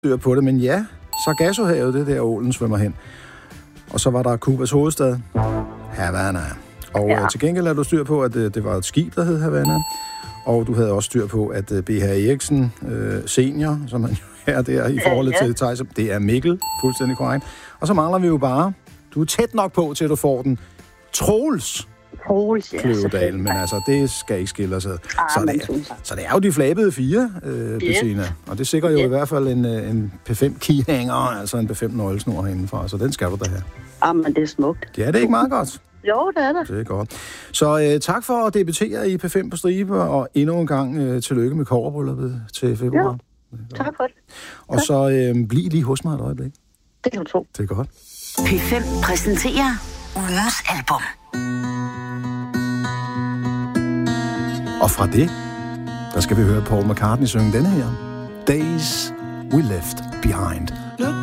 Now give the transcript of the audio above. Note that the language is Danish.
styr på det, men ja, Sargassohavet, det der ålen svømmer hen. Og så var der Cubas hovedstad, Havana. Og til gengæld havde du styr på, at det var et skib, der hed Havana. Og du havde også styr på, at B.H. Eriksen senior, som han jo er der i forhold til Theis, det er Mikkel, fuldstændig korrekt. Og så mangler vi jo bare, du er tæt nok på, til du får den, Troels Kløvedal, men altså, det skal ikke skille os ad. Så det er jo de flabede 4, Bettina. Og det sikrer jo i hvert fald en P5 keyhanger, altså en P5 nøglesnor herindefra, så den skal du da have. Men det er smukt. Ja, det er ikke meget godt. Jo, det er det. Det er godt. Så tak for at debutere i P5 på stribe, og endnu en gang tillykke med kobberbrylluppet til februar. Ja, tak for det. Og så bliv lige hos mig et øjeblik. Det kan du tro. Det er godt. P5 præsenterer ugens album. Og fra det, der skal vi høre Paul McCartney synge denne her. Days We Left Behind.